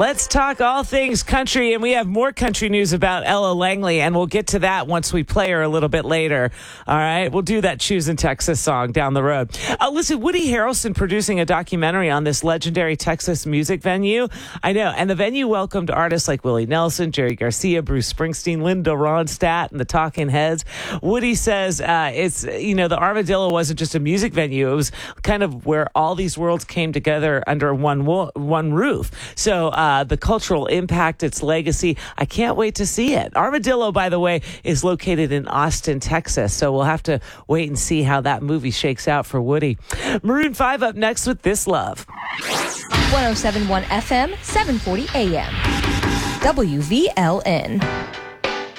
Let's talk all things country, and we have more country news about Ella Langley, and we'll get to that once we play her a little bit later. All right, we'll do that Choosing Texas song down the road. Listen, Woody Harrelson producing a documentary on this legendary Texas music venue. I know, and the venue welcomed artists like Willie Nelson, Jerry Garcia, Bruce Springsteen, Linda Ronstadt, and the Talking Heads. Woody says the Armadillo wasn't just a music venue; it was kind of where all these worlds came together under one roof. So the cultural impact, its legacy, I can't wait to see it. Armadillo, by the way, is located in Austin, Texas. So we'll have to wait and see how that movie shakes out for Woody. Maroon 5 up next with This Love. 107.1 FM, 740 AM. WVLN.